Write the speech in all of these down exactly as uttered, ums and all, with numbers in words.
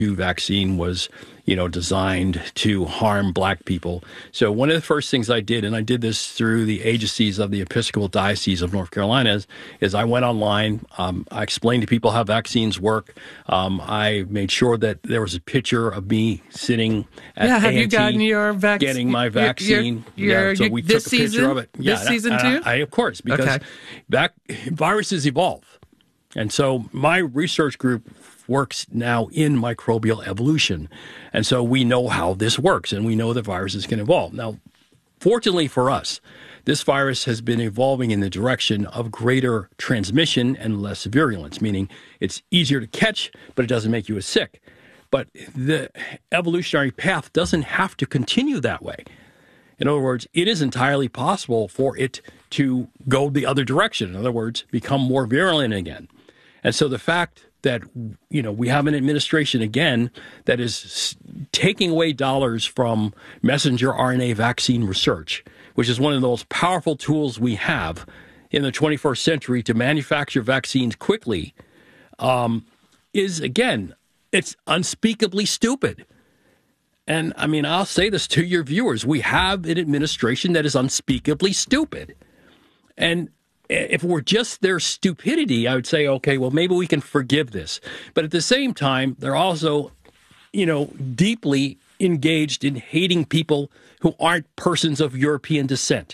vaccine was, you know, designed to harm black people. So one of the first things I did, and I did this through the agencies of the Episcopal Diocese of North Carolina, is, is I went online. Um, I explained to people how vaccines work. Um, I made sure that there was a picture of me sitting at yeah, have A and T you gotten your vaccine? Getting my vaccine. Your, your, yeah, so your, we this took a picture season? of it. This Yeah, season and too? I, I, of course, because okay. back, viruses evolve. And so my research group works now in microbial evolution. And so we know how this works, and we know that viruses can evolve. Now, fortunately for us, this virus has been evolving in the direction of greater transmission and less virulence, meaning it's easier to catch, but it doesn't make you as sick. But the evolutionary path doesn't have to continue that way. In other words, it is entirely possible for it to go the other direction. In other words, become more virulent again. And so the fact that, you know, we have an administration again that is taking away dollars from messenger R N A vaccine research, which is one of the most powerful tools we have in the twenty-first century to manufacture vaccines quickly, um, is, again, it's unspeakably stupid. And, I mean, I'll say this to your viewers. We have an administration that is unspeakably stupid. And if it were just their stupidity, I would say, okay, well, maybe we can forgive this. But at the same time, they're also, you know, deeply engaged in hating people who aren't persons of European descent.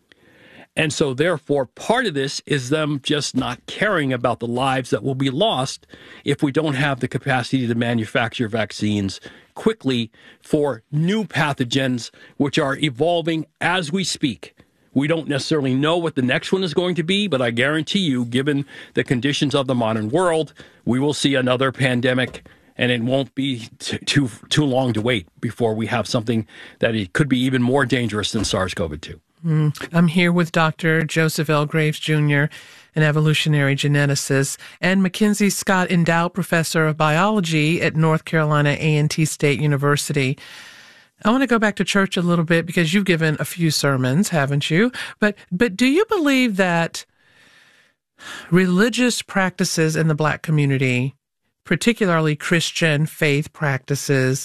And so, therefore, part of this is them just not caring about the lives that will be lost if we don't have the capacity to manufacture vaccines quickly for new pathogens, which are evolving as we speak. We don't necessarily know what the next one is going to be, but I guarantee you, given the conditions of the modern world, we will see another pandemic, and it won't be t- too too long to wait before we have something that it could be even more dangerous than SARS-CoV two. Mm. I'm here with Doctor Joseph L. Graves, Junior, an evolutionary geneticist, and Mackenzie Scott, endowed professor of biology at North Carolina A and T State University. I want to go back to church a little bit because you've given a few sermons, haven't you? But but do you believe that religious practices in the Black community, particularly Christian faith practices,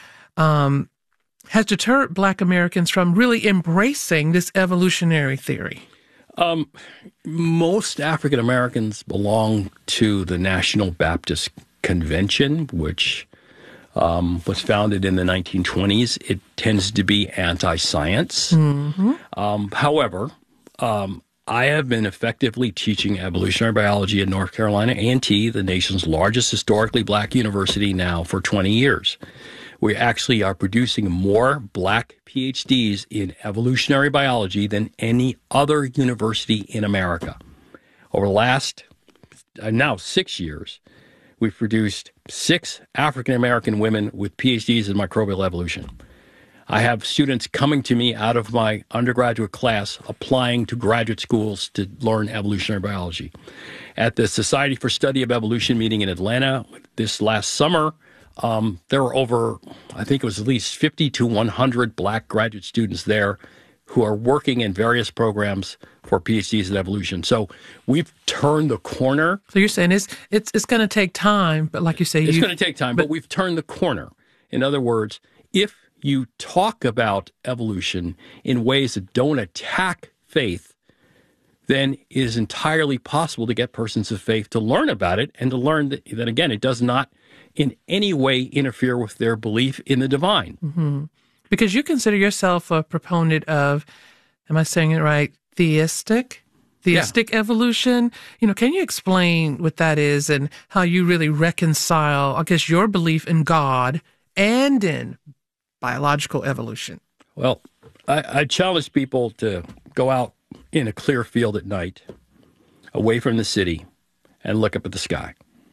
um, has deterred Black Americans from really embracing this evolutionary theory? Um, most African Americans belong to the National Baptist Convention, which Um, was founded in the nineteen twenties. It tends to be anti-science. Mm-hmm. Um, however, um, I have been effectively teaching evolutionary biology at North Carolina A and T, the nation's largest historically Black university, now for twenty years. We actually are producing more Black P H Ds in evolutionary biology than any other university in America. Over the last, uh, now six years, we've produced six African-American women with P H Ds in microbial evolution. I have students coming to me out of my undergraduate class applying to graduate schools to learn evolutionary biology. At the Society for Study of Evolution meeting in Atlanta this last summer, um, there were over, I think it was at least fifty to one hundred Black graduate students there who are working in various programs for P H Ds in evolution. So we've turned the corner. So you're saying it's it's it's going to take time, but like you say, it's you, going to take time, but, but we've turned the corner. In other words, if you talk about evolution in ways that don't attack faith, then it is entirely possible to get persons of faith to learn about it and to learn that, that again, it does not in any way interfere with their belief in the divine. Mm-hmm. Because you consider yourself a proponent of, am I saying it right, theistic? Theistic yeah. evolution? You know, can you explain what that is and how you really reconcile, I guess, your belief in God and in biological evolution? Well, I, I challenge people to go out in a clear field at night, away from the city, and look up at the sky.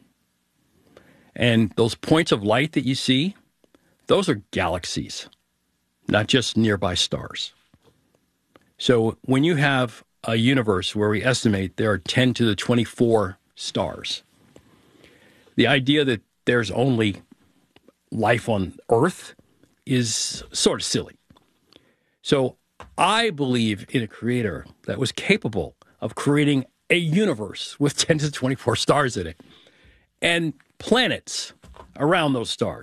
And those points of light that you see, those are galaxies, not just nearby stars. So when you have a universe where we estimate there are ten to the twenty-four stars, the idea that there's only life on Earth is sort of silly. So I believe in a creator that was capable of creating a universe with ten to twenty-four stars in it. And planets around those stars.